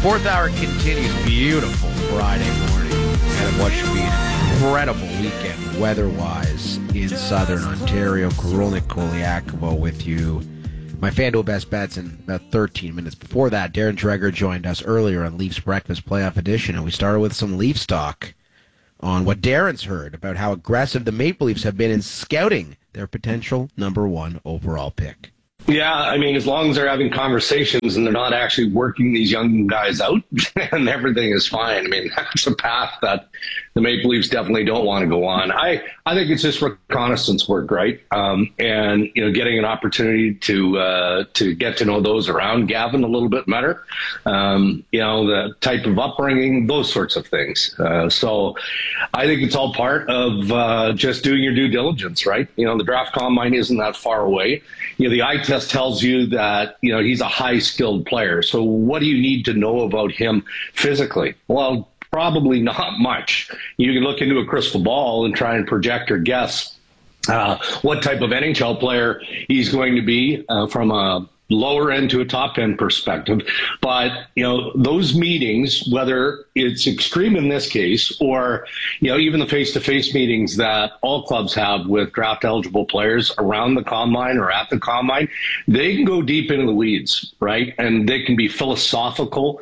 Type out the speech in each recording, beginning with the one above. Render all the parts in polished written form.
Fourth hour continues. Beautiful Friday morning, and what should be an incredible weekend weather-wise in southern Ontario. Korolnik Koliakovo with you. My FanDuel best bets in about 13 minutes. Before that, Darren Dreger joined us earlier on Leafs Breakfast Playoff Edition, and we started with some Leafs talk on what Darren's heard about how aggressive the Maple Leafs have been in scouting their potential number one overall pick. Yeah, I mean, as long as they're having conversations and they're not actually working these young guys out, and everything is fine. I mean, that's a path that the Maple Leafs definitely don't want to go on. I think it's just reconnaissance work, right? And getting an opportunity to get to know those around Gavin a little bit better. The type of upbringing, those sorts of things. So I think it's all part of just doing your due diligence, right? The draft combine isn't that far away. The eye test tells you that, he's a high-skilled player. So what do you need to know about him physically? Well, probably not much. You can look into a crystal ball and try and project or guess what type of NHL player he's going to be from a lower end to a top end perspective. But, those meetings, whether it's extreme in this case or, even the face-to-face meetings that all clubs have with draft eligible players around the combine or at the combine, they can go deep into the weeds, right? And they can be philosophical,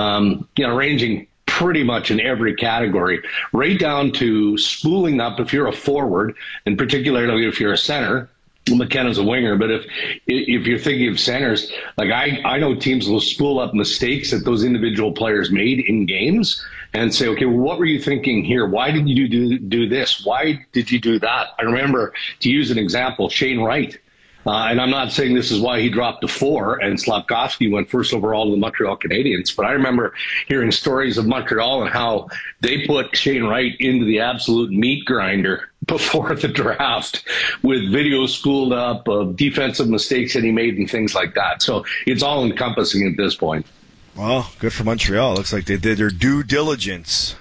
ranging pretty much in every category, right down to spooling up if you're a forward, and particularly if you're a center. McKenna's a winger, but if you're thinking of centers, like I know teams will spool up mistakes that those individual players made in games and say, okay, well, what were you thinking here? Why did you do this? Why did you do that? I remember, to use an example, Shane Wright. And I'm not saying this is why he dropped to 4 and Slafkovsky went first overall to the Montreal Canadiens, but I remember hearing stories of Montreal and how they put Shane Wright into the absolute meat grinder before the draft with videos spooled up of defensive mistakes that he made and things like that. So it's all encompassing at this point. Well, good for Montreal. Looks like they did their due diligence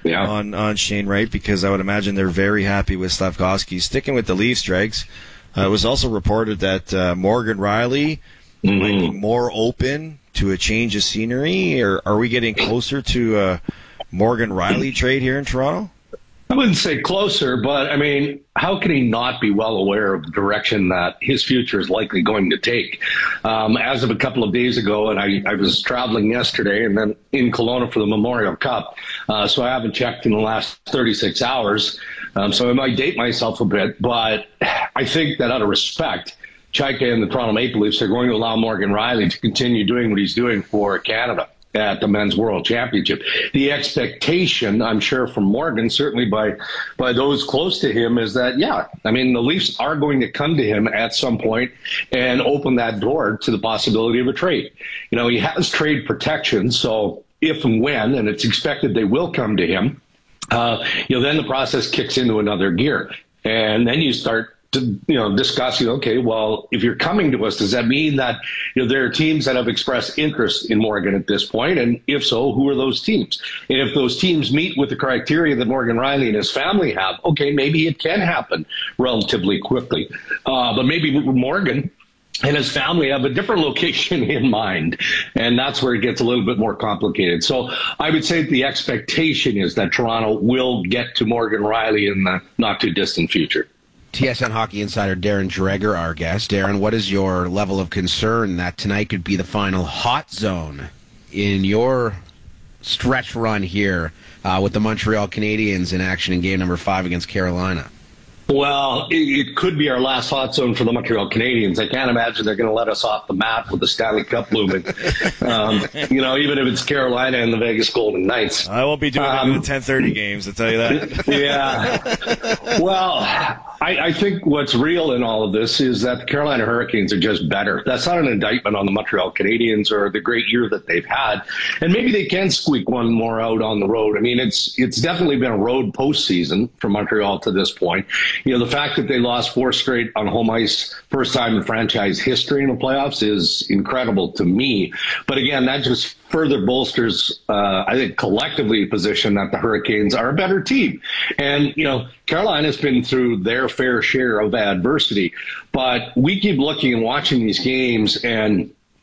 on Shane Wright, because I would imagine they're very happy with Slafkovsky. Sticking with the Leafs, Dregs, it was also reported that Morgan Rielly might be more open to a change of scenery. Or are we getting closer to a Morgan Rielly trade here in Toronto? I wouldn't say closer, but I mean, how can he not be well aware of the direction that his future is likely going to take? As of a couple of days ago, and I was traveling yesterday and then in Kelowna for the Memorial Cup, so I haven't checked in the last 36 hours. So I might date myself a bit, but I think that out of respect, Chaika and the Toronto Maple Leafs are going to allow Morgan Rielly to continue doing what he's doing for Canada at the Men's World Championship. The expectation, I'm sure, from Morgan, certainly by those close to him, is that, the Leafs are going to come to him at some point and open that door to the possibility of a trade. He has trade protection, so if and when, and it's expected they will come to him, then the process kicks into another gear. And then you start to, discussing, okay, well, if you're coming to us, does that mean that, there are teams that have expressed interest in Morgan at this point? And if so, who are those teams? And if those teams meet with the criteria that Morgan Rielly and his family have, okay, maybe it can happen relatively quickly. But maybe Morgan and his family have a different location in mind, and that's where it gets a little bit more complicated. So I would say the expectation is that Toronto will get to Morgan Rielly in the not-too-distant future. TSN hockey insider Darren Dreger, our guest. Darren, what is your level of concern that tonight could be the final hot zone in your stretch run here with the Montreal Canadiens in action in game number 5 against Carolina? Well, it could be our last hot zone for the Montreal Canadiens. I can't imagine they're going to let us off the map with the Stanley Cup looming. Even if it's Carolina and the Vegas Golden Knights. I won't be doing it in the 10:30 games, I'll tell you that. Yeah. Well, I think what's real in all of this is that the Carolina Hurricanes are just better. That's not an indictment on the Montreal Canadiens or the great year that they've had. And maybe they can squeak one more out on the road. I mean, it's definitely been a road postseason for Montreal to this point. The fact that they lost 4 straight on home ice, first time in franchise history in the playoffs, is incredible to me. But again, that just further bolsters, I think, collectively a position that the Hurricanes are a better team. And, Carolina's been through their fair share of adversity. But we keep looking and watching these games, and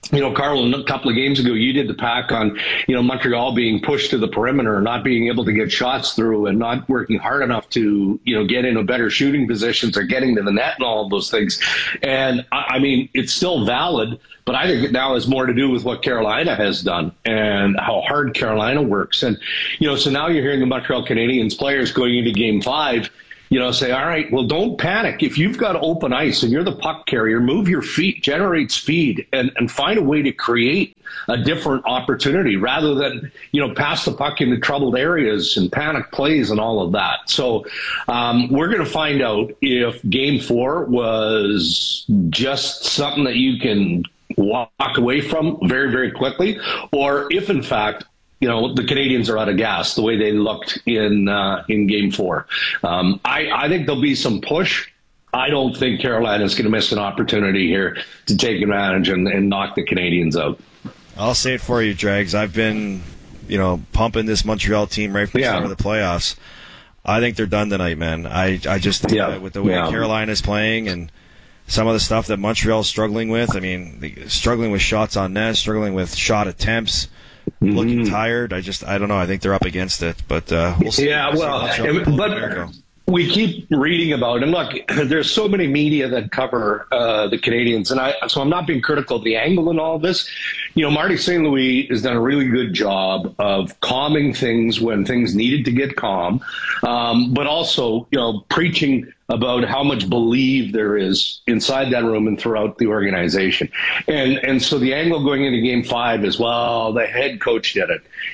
Carl, a couple of games ago, you did the pack on, Montreal being pushed to the perimeter, not being able to get shots through and not working hard enough to, get into better shooting positions or getting to the net and all of those things. And I mean, it's still valid, but I think it now has more to do with what Carolina has done and how hard Carolina works. And, so now you're hearing the Montreal Canadiens players going into Game 5, say, all right, well, don't panic. If you've got open ice and you're the puck carrier, move your feet, generate speed, and find a way to create a different opportunity rather than, pass the puck into troubled areas and panic plays and all of that. So we're going to find out if Game 4 was just something that you can walk away from very, very quickly, or if, in fact, the Canadiens are out of gas the way they looked in Game 4. I think there'll be some push. I don't think Carolina's going to miss an opportunity here to take advantage and knock the Canadiens out. I'll say it for you, Dregs. I've been, pumping this Montreal team right from the start of the playoffs. I think they're done tonight, man. I just think that with the way Carolina's playing and some of the stuff that Montreal's struggling with, struggling with shots on net, struggling with shot attempts, looking tired. I don't know. I think they're up against it, but we'll see. Yeah, but we keep reading about it. And look, there's so many media that cover the Canadiens, and so I'm not being critical of the angle in all of this. Marty St. Louis has done a really good job of calming things when things needed to get calm, but also, preaching about how much belief there is inside that room and throughout the organization. And so the angle going into Game 5 is, well, the head coach did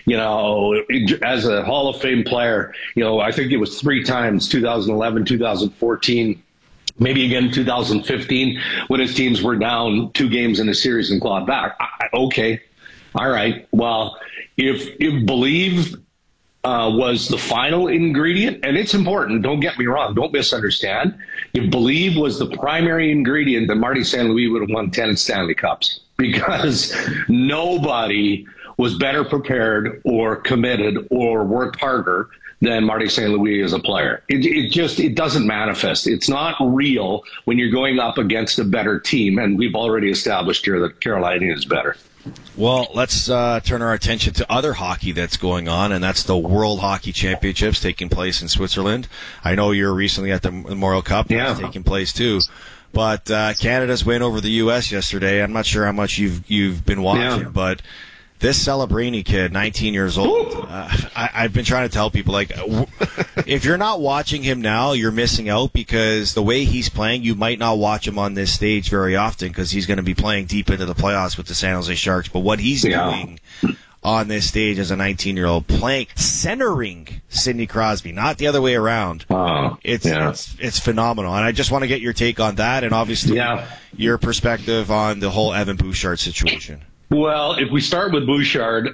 it. As a Hall of Fame player, I think it was 3 times, 2011, 2014, maybe again 2015, when his teams were down 2 games in a series and clawed back. Okay, all right. Well, if believe was the final ingredient, and it's important, don't get me wrong, don't misunderstand. If believe was the primary ingredient, then Marty St. Louis would have won 10 Stanley Cups, because nobody was better prepared or committed or worked harder than Marty St. Louis as a player. It doesn't manifest. It's not real when you're going up against a better team, and we've already established here that Carolina is better. Well, let's turn our attention to other hockey that's going on, and that's the World Hockey Championships taking place in Switzerland. I know you're recently at the Memorial Cup. That's taking place too. But Canada's win over the U.S. yesterday, I'm not sure how much you've been watching, but this Celebrini kid, 19 years old, I've been trying to tell people, if you're not watching him now, you're missing out, because the way he's playing, you might not watch him on this stage very often, because he's going to be playing deep into the playoffs with the San Jose Sharks. But what he's doing on this stage as a 19-year-old, centering Sidney Crosby, not the other way around. It's phenomenal. And I just want to get your take on that, and obviously your perspective on the whole Evan Bouchard situation. Well, if we start with Bouchard,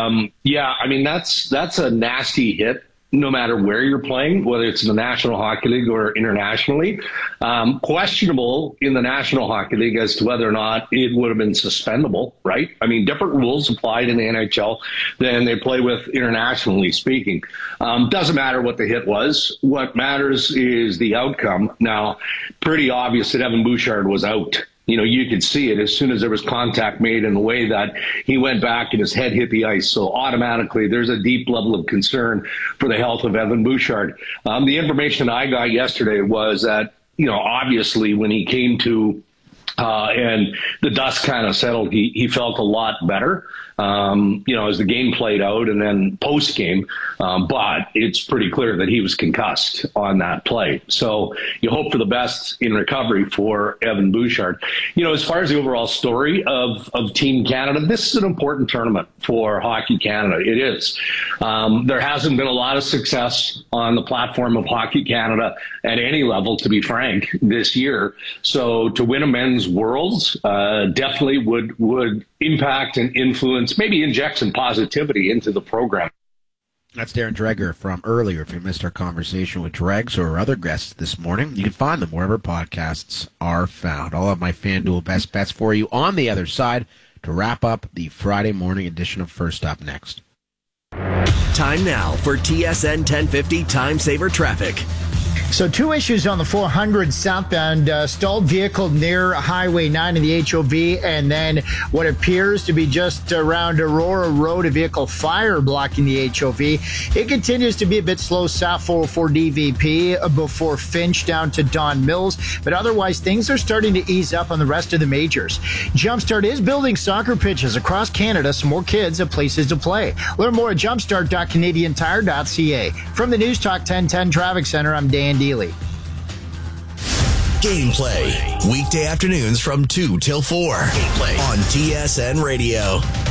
that's a nasty hit, no matter where you're playing, whether it's in the National Hockey League or internationally. Questionable in the National Hockey League as to whether or not it would have been suspendable, right? Different rules applied in the NHL than they play with internationally speaking. Doesn't matter what the hit was. What matters is the outcome. Now, pretty obvious that Evan Bouchard was out. You could see it as soon as there was contact made in the way that he went back and his head hit the ice. So automatically there's a deep level of concern for the health of Evan Bouchard. The information I got yesterday was that, obviously when he came to and the dust kind of settled, he felt a lot better, as the game played out and then post game. But it's pretty clear that he was concussed on that play. So you hope for the best in recovery for Evan Bouchard. As far as the overall story of Team Canada, this is an important tournament for Hockey Canada. It is. There hasn't been a lot of success on the platform of Hockey Canada at any level, to be frank, this year. So to win a men's Worlds definitely would impact and influence, maybe inject some positivity into the program. That's Darren Dreger from earlier. If you missed our conversation with Dregs or our other guests this morning, you can find them wherever podcasts are found. I'll have my FanDuel best bets for you on the other side to wrap up the Friday morning edition of First Up next. Time now for TSN 1050 Time Saver Traffic. So 2 issues on the 400 southbound, stalled vehicle near Highway 9 in the HOV, and then what appears to be just around Aurora Road, a vehicle fire blocking the HOV. It continues to be a bit slow south 404 DVP before Finch down to Don Mills, but otherwise things are starting to ease up on the rest of the majors. Jumpstart is building soccer pitches across Canada, so more kids have places to play. Learn more at jumpstart.canadiantire.ca. From the News Talk 1010 Traffic Center, I'm Dan Dealey. Gameplay, weekday afternoons from 2 till 4 on TSN Radio.